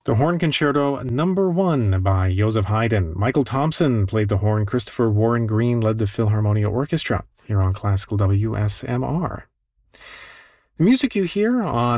The Horn Concerto Number 1 by Joseph Haydn. Michael Thompson played the horn. Christopher Warren Green led the Philharmonia Orchestra here on Classical WSMR. The music you hear on